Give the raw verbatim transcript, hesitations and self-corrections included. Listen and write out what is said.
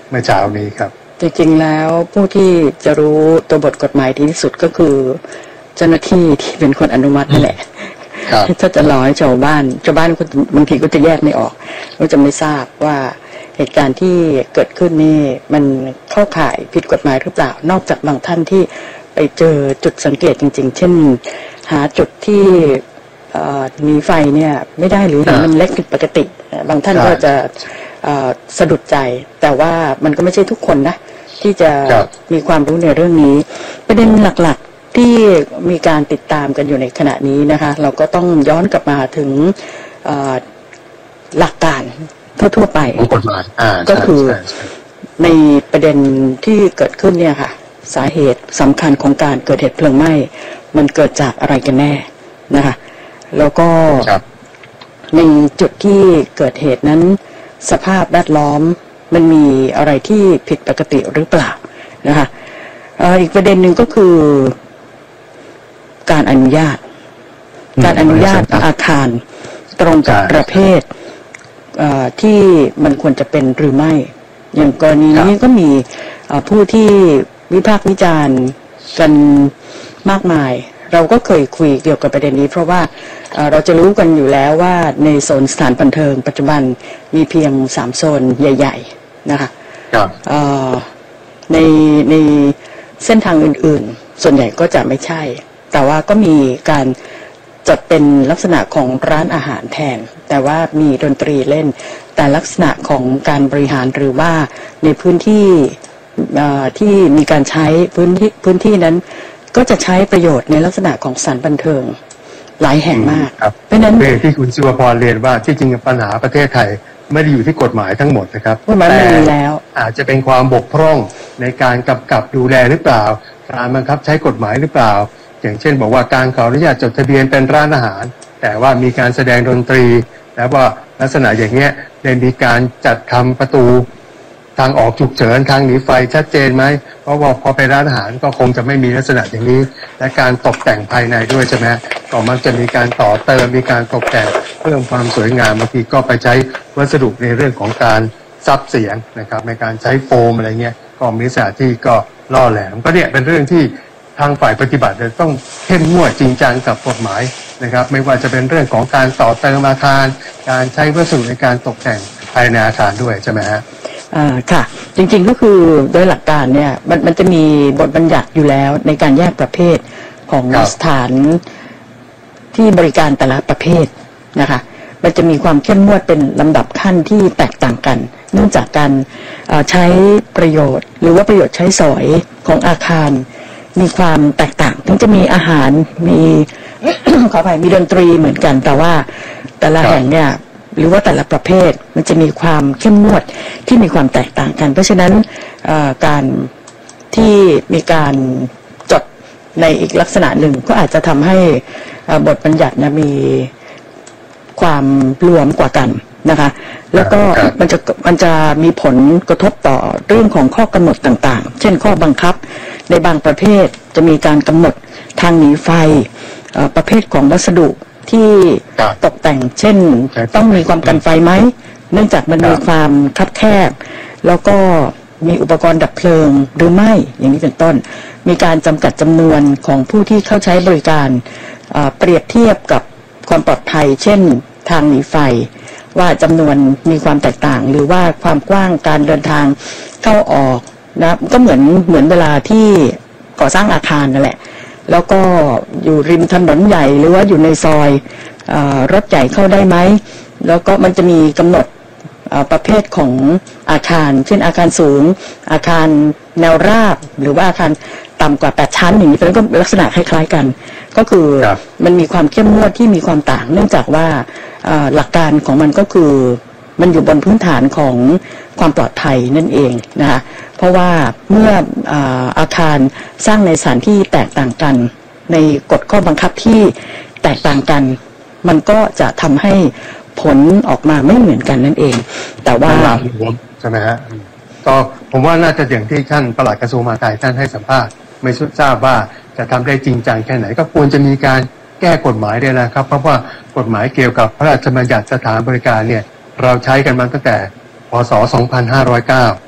เมื่อเช้านี้ครับจริงๆแล้วผู้ที่จะรู้ตัวบทกฎหมายดีที่สุดก็คือเจ้าหน้าที่ที่เป็นคนอนุมัตินั่นแหละถ้าจะรอให้ชาวบ้านชาวบ้านบางทีก็จะแยกไม่ออกก็จะไม่ทราบว่าเหตุการณ์ที่เกิดขึ้นนี่มันเข้าข่ายผิดกฎหมายหรือเปล่านอกจากบางท่านที่ไปเจอจุดสังเกตจริงๆเช่นหาจุดที่มีไฟเนี่ยไม่ได้หรือเห็นมันเล็กผิดปกติบางท่านก็จะสะดุดใจแต่ว่ามันก็ไม่ใช่ทุกคนนะที่จะมีความรู้ในเรื่องนี้ประเด็นหลักๆที่มีการติดตามกันอยู่ในขณะนี้นะคะเราก็ต้องย้อนกลับมาถึงหลักการทั่วๆไปก็คือในประเด็นที่เกิดขึ้นเนี่ยค่ะสาเหตุสำคัญของการเกิดเหตุเพลิงไหม้มันเกิดจากอะไรกันแน่นะคะแล้วก็ในจุดที่เกิดเหตุนั้นสภาพแวดล้อมมันมีอะไรที่ผิดปกติหรือเปล่านะคะอีกประเด็นหนึ่งก็คือการอนุญาตการอนุญาตอาคารตรงกับประเภทที่มันควรจะเป็นหรือไม่อย่างกรณีนี้ก็มีผู้ที่วิพากษ์วิจารณ์กันมากมายเราก็เคยคุยเกี่ยวกับประเด็นนี้เพราะว่าเราจะรู้กันอยู่แล้วว่าในโซนสถานบันเทิงปัจจุบันมีเพียงสามโซนใหญ่ๆนะคะในในเส้นทางอื่นๆส่วนใหญ่ก็จะไม่ใช่แต่ว่าก็มีการจัดเป็นลักษณะของร้านอาหารแทนแต่ว่ามีดนตรีเล่นแต่ลักษณะของการบริหารหรือว่าในพื้นที่ที่มีการใช้พื้นที่พื้นที่นั้นก็จะใช้ประโยชน์ในลักษณะของสถานบันเทิงหลายแห่งมากเพราะนั้นที่คุณศิวพรเรียนว่าที่จริงปัญหาประเทศไทยไม่ได้อยู่ที่กฎหมายทั้งหมดนะครับแต่อาจจะเป็นความบกพร่องในการกำกับดูแลหรือเปล่าการบังคับใช้กฎหมายหรือเปล่าอย่างเช่นบอกว่าการขออนุญาตจดทะเบียนเป็นร้านอาหารแต่ว่ามีการแสดงดนตรีแล้วว่าลักษณะอย่างเงี้ยได้มีการจัดทำประตูทางออกฉุกเฉินทางหนีไฟชัดเจนไหมเพราะว่าพอไปร้านอาหารก็คงจะไม่มีลักษณะอย่างนี้และการตกแต่งภายในด้วยใช่ไหมก็มักจะมีการต่อเติมมีการตกแต่งเพิ่มความสวยงามบางทีก็ไปใช้วัสดุในเรื่องของการซับเสียงนะครับในการใช้โฟมอะไรเงี้ยก็มีลักษณะที่ก็ล่อแหลมก็เนี่ยเป็นเรื่องที่ทางฝ่ายปฏิบัติจะต้องเข้มงวดจริงจังกับกฎหมายนะครับไม่ว่าจะเป็นเรื่องของการต่อเติมอาคารการใช้วัสดุในการตกแต่งภายในอาคารด้วยใช่ไหมฮะอ่าค่ะจริงๆก็คือโดยหลักการเนี่ยมันมันจะมีบทบัญญัติอยู่แล้วในการแยกประเภทของสถานที่บริการแต่ละประเภทนะคะมันจะมีความเข้มงวดเป็นลำดับขั้นที่แตกต่างกันเนื่องจากการใช้ประโยชน์หรือว่าประโยชน์ใช้สอยของอาคารมีความแตกต่างถึงจะมีอาหารมี ขออภัยมีดนตรีเหมือนกันแต่ว่าแต่ละแห่งเนี่ยหรือว่าแต่ละประเภทมันจะมีความเข้มงวดที่มีความแตกต่างกันเพราะฉะนั้นการที่มีการจดในอีกลักษณะหนึ่งก็อาจจะทำให้บทบัญญัตินะมีความรวมกว่ากันนะคะแล้วก็มันจะมันจะมีผลกระทบต่อเรื่องของข้อกำหนดต่างๆเช่นข้อบังคับในบางประเภทจะมีการกำหนดทางหนีไฟประเภทของวัสดุที่ตกแต่งเช่นต้องมีความกันไฟไหมเนื่องจากมันมีความคับแคบแล้วก็มีอุปกรณ์ดับเพลิงหรือไม่อย่างนี้เป็นต้นมีการจำกัดจำนวนของผู้ที่เข้าใช้บริการเปรียบเทียบกับความปลอดภัยเช่นทางหนีไฟว่าจำนวนมีความแตกต่างหรือว่าความกว้างการเดินทางเข้าออกนะก็เหมือนเหมือนเวลาที่ก่อสร้างอาคารนั่นแหละแล้วก็อยู่ริมถนนใหญ่หรือว่าอยู่ในซอยเอ่อรถใหญ่เข้าได้ไหมแล้วก็มันจะมีกำหนดประเภทของอาคารเช่นอาคารสูงอาคารแนวราบหรือว่าอาคารต่ำกว่าแปดชั้นอย่างนี้เป็นก็ลักษณะคล้ายๆกันก็คือมันมีความเข้มงวดที่มีความต่างเนื่องจากว่าหลักการของมันก็คือมันอยู่บนพื้นฐานของความปลอดภัยนั่นเองนะคะเพราะว่าเมื่ออาคารสร้างในสถานที่แตกต่างกันในกฎข้อบังคับที่แตกต่างกันมันก็จะทำให้ผลออกมาไม่เหมือนกันนั่นเองแต่ว่าใช่ไหมฮะก็ผมว่าน่าจะอย่างที่ท่านปลัดกระทรวงมหาดไทยท่านให้สัมภาษณ์ไม่ทราบว่าจะทำได้จริงจังแค่ไหนก็ควรจะมีการแก้กฎหมายด้วยนะครับเพราะว่ากฎหมายเกี่ยวกับพระราชบัญญัติสถานบริการเนี่ยเราใช้กันมาตั้งแต่พ.ศ. สองพันห้าร้อยเก้า